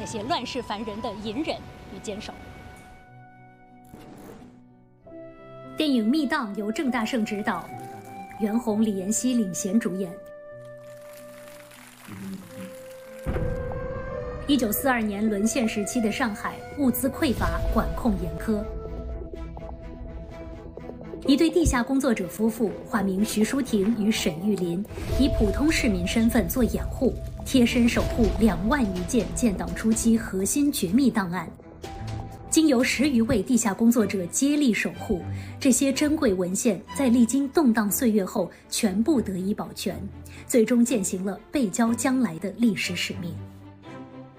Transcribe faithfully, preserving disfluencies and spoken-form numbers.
这些乱世凡人的隐忍与坚守。电影《密档》由郑大圣执导，袁弘、李妍希领衔主演。一九四二年沦陷时期的上海，物资匮乏，管控严苛。一对地下工作者夫妇，化名徐淑婷与沈玉林，以普通市民身份做掩护，贴身守护两万余件建党初期核心绝密档案。经由十余位地下工作者接力守护，这些珍贵文献在历经动荡岁月后全部得以保全，最终践行了背交将来的历史使命。